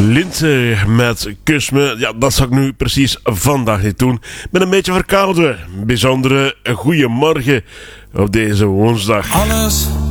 Lindsay met Kus Me. Ja, dat zou ik nu precies vandaag niet doen. Ik ben een beetje verkouden. Bijzondere goeiemorgen op deze woensdag. Alles